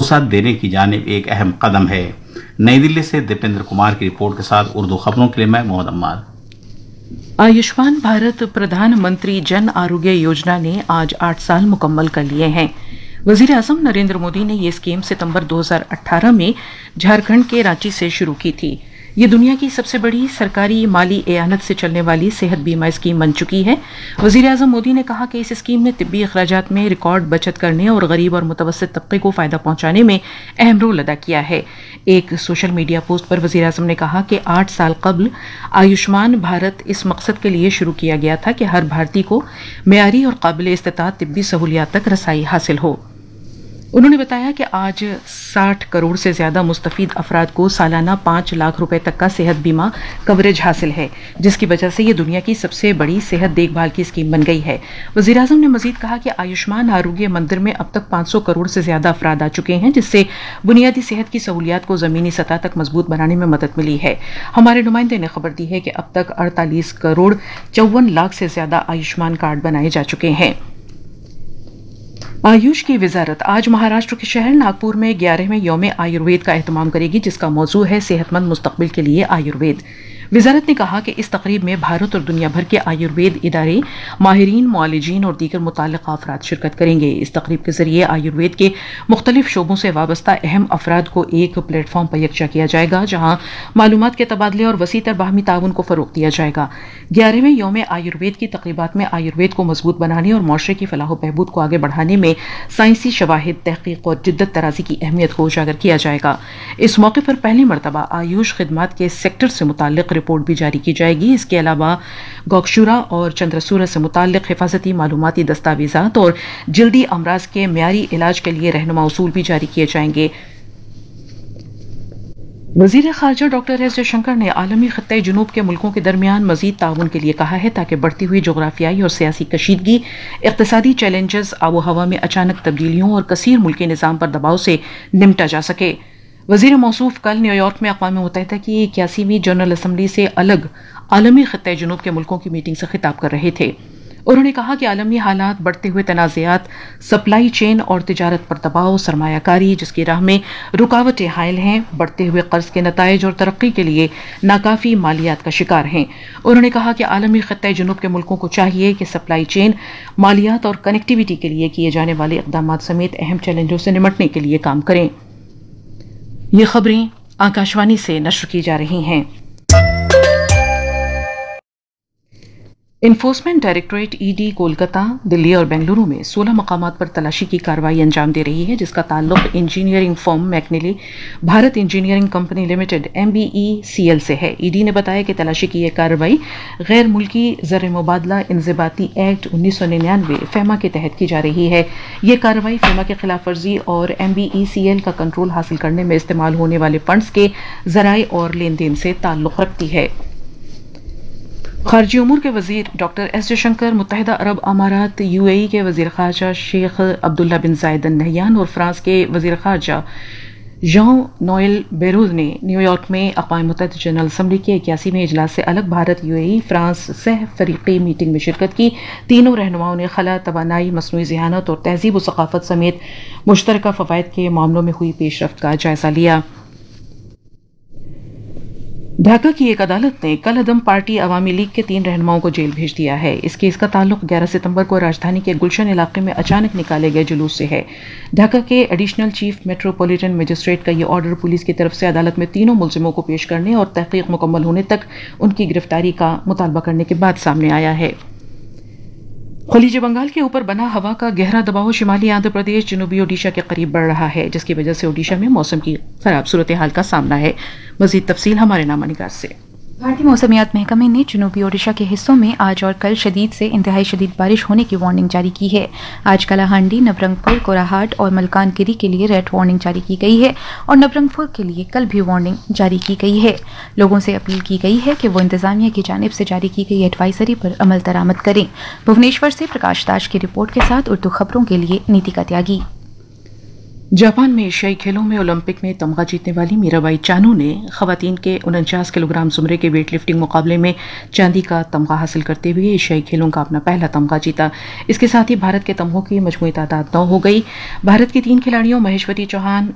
وسعت دینے کی جانب ایک اہم قدم ہے۔ نئی دلی سے دیپندر کمار کی رپورٹ کے ساتھ اردو خبروں کے لیے میں محمد عمار۔ آیوشمان بھارت پردھان منتری جن آروگیہ یوجنا نے آج 8 سال مکمل کر لیے ہیں۔ وزیر اعظم نریندر مودی نے یہ اسکیم ستمبر 2018 میں جھارکھنڈ کے رانچی سے شروع کی تھی۔ یہ دنیا کی سب سے بڑی سرکاری مالی اعانت سے چلنے والی صحت بیمہ اسکیم بن چکی ہے۔ وزیر اعظم مودی نے کہا کہ اس اسکیم نے طبی اخراجات میں ریکارڈ بچت کرنے اور غریب اور متوسط طبقے کو فائدہ پہنچانے میں اہم رول ادا کیا ہے۔ ایک سوشل میڈیا پوسٹ پر وزیر اعظم نے کہا کہ 8 سال قبل آیوشمان بھارت اس مقصد کے لیے شروع کیا گیا تھا کہ ہر بھارتی کو معیاری اور قابل استطاعت طبی سہولیات تک رسائی حاصل ہو۔ انہوں نے بتایا کہ آج 60 کروڑ سے زیادہ مستفید افراد کو سالانہ 5 لاکھ روپے تک کا صحت بیمہ کوریج حاصل ہے، جس کی وجہ سے یہ دنیا کی سب سے بڑی صحت دیکھ بھال کی اسکیم بن گئی ہے۔ وزیر اعظم نے مزید کہا کہ آیوشمان آروگیہ مندر میں اب تک 500 کروڑ سے زیادہ افراد آ چکے ہیں، جس سے بنیادی صحت کی سہولیات کو زمینی سطح تک مضبوط بنانے میں مدد ملی ہے۔ ہمارے نمائندے نے خبر دی ہے کہ اب تک 48 کروڑ 54 لاکھ سے زیادہ آیوشمان کارڈ بنائے جا چکے ہیں۔ آیوش کی وزارت آج مہاراشٹر کے شہر ناگپور میں 11ویں یوم آیوروید کا اہتمام کرے گی، جس کا موضوع ہے صحت مند مستقبل کے لیے آیوروید۔ وزارت نے کہا کہ اس تقریب میں بھارت اور دنیا بھر کے آیوروید ادارے، ماہرین، معالجین اور دیگر متعلقہ افراد شرکت کریں گے۔ اس تقریب کے ذریعے آیوروید کے مختلف شعبوں سے وابستہ اہم افراد کو ایک پلیٹ فارم پر یکجا کیا جائے گا، جہاں معلومات کے تبادلے اور وسیع تر باہمی تعاون کو فروغ دیا جائے گا۔ 11ویں یوم آیوروید کی تقریبات میں آیوروید کو مضبوط بنانے اور معاشرے کی فلاح و بہبود کو آگے بڑھانے میں سائنسی شواہد، تحقیق اور جدت طرازی کی اہمیت کو اجاگر کیا جائے گا۔ اس موقع پر پہلی مرتبہ آیوش خدمات کے سیکٹر سے متعلق رپورٹ بھی جاری کی جائے گی۔ اس کے علاوہ گوکشورا اور چندرسورا سے متعلق حفاظتی معلوماتی دستاویزات اور جلدی امراض کے معیاری علاج کے لیے رہنما اصول بھی جاری کیے جائیں گے۔ وزیر خارجہ ڈاکٹر ایس جے شنکر نے عالمی خطۂ جنوب کے ملکوں کے درمیان مزید تعاون کے لیے کہا ہے تاکہ بڑھتی ہوئی جغرافیائی اور سیاسی کشیدگی، اقتصادی چیلنجز، آب و ہوا میں اچانک تبدیلیوں اور کثیر ملکی نظام پر دباؤ سے نمٹا جا سکے۔ وزیر موصوف کل نیو یارک میں اقوام متحدہ کی 81ویں جنرل اسمبلی سے الگ عالمی خطۂ جنوب کے ملکوں کی میٹنگ سے خطاب کر رہے تھے۔ انہوں نے کہا کہ عالمی حالات، بڑھتے ہوئے تنازعات، سپلائی چین اور تجارت پر دباؤ، سرمایہ کاری جس کی راہ میں رکاوٹیں حائل ہیں، بڑھتے ہوئے قرض کے نتائج اور ترقی کے لیے ناکافی مالیات کا شکار ہیں۔ انہوں نے کہا کہ عالمی خطۂ جنوب کے ملکوں کو چاہیے کہ سپلائی چین، مالیات اور کنیکٹیویٹی کے لیے کیے جانے والے اقدامات سمیت اہم چیلنجوں سے نمٹنے کے لیے کام کریں۔ یہ خبریں آکاشوانی سے نشر کی جا رہی ہیں۔ Enforcement directorate E D Kolkata, دلی اور بنگلورو میں 16 مقامات پر تلاشی کی کارروائی انجام دے رہی ہے، جس کا تعلق انجینئرنگ فرم میکنیلی Bharat engineering company limited MBECL سے ہے۔ ای ڈی نے بتایا کہ تلاشی کی یہ کارروائی غیر ملکی زر مبادلہ انضباطی ایکٹ 1999 فیما کے تحت کی جا رہی ہے۔ یہ کارروائی فیما کی خلاف ورزی اور MBECL کا کنٹرول حاصل کرنے میں استعمال ہونے والے فنڈز کے ذرائع اور لین دین سے تعلق رکھتی ہے۔ خارجہ امور کے وزیر ڈاکٹر ایس جے شنکر، متحدہ عرب امارات UAE کے وزیر خارجہ شیخ عبداللہ بن زائد ال نہیان اور فرانس کے وزیر خارجہ ژان نوئل بیروز نے نیو یارک میں اقوام متحدہ جنرل اسمبلی کے 81ویں اجلاس سے الگ بھارت UAE فرانس سہ فریقی میٹنگ میں شرکت کی۔ تینوں رہنماؤں نے خلا، توانائی، مصنوعی ذہانت اور تہذیب و ثقافت سمیت مشترکہ فوائد کے معاملوں میں ہوئی پیش رفت کا جائزہ لیا۔ ڈھاکہ کی ایک عدالت نے کل عدم پارٹی عوامی لیگ کے 3 رہنماؤں کو جیل بھیج دیا ہے۔ اس کیس کا تعلق 11 ستمبر کو راجدھانی کے گلشن علاقے میں اچانک نکالے گئے جلوس سے ہے۔ ڈھاکہ کے ایڈیشنل چیف میٹروپولیٹن مجسٹریٹ کا یہ آرڈر پولیس کی طرف سے عدالت میں تینوں ملزموں کو پیش کرنے اور تحقیق مکمل ہونے تک ان کی گرفتاری کا مطالبہ کرنے کے بعد سامنے آیا ہے۔ خلیج بنگال کے اوپر بنا ہوا کا گہرا دباؤ شمالی آندھرا پردیش، جنوبی اوڈیشہ کے قریب بڑھ رہا ہے، جس کی وجہ سے اوڈیشہ میں موسم کی خراب صورتحال کا سامنا ہے۔ مزید تفصیل ہمارے نامہ نگار سے۔ بھارتی موسمیات محکمے نے جنوبی اوڈیشہ کے حصوں میں آج اور کل شدید سے انتہائی شدید بارش ہونے کی وارننگ جاری کی ہے۔ آج کلاہانڈی، نبرنگ پور، کوراہاٹ اور ملکان گیری کے لیے ریڈ وارننگ جاری کی گئی ہے اور نبرنگ پور کے لیے کل بھی وارننگ جاری کی گئی ہے۔ لوگوں سے اپیل کی گئی ہے کہ وہ انتظامیہ کی جانب سے جاری کی گئی ایڈوائزری پر عمل درآمد کریں۔ بھونیشور سے پرکاش داش کی رپورٹ کے ساتھ اردو خبروں کے لیے نیتیکا تیاگی۔ جاپان میں ایشیائی کھیلوں میں اولمپک میں تمغہ جیتنے والی میرا بائی چانو نے خواتین کے 49 کلو گرام زمرے کے ویٹ لفٹنگ مقابلے میں چاندی کا تمغہ حاصل کرتے ہوئے ایشیائی کھیلوں کا اپنا پہلا تمغہ جیتا۔ اس کے ساتھ ہی بھارت کے تمغوں کی مجموعی تعداد 9 ہو گئی۔ بھارت کی 3 کھلاڑیوں مہیشوری چوہان،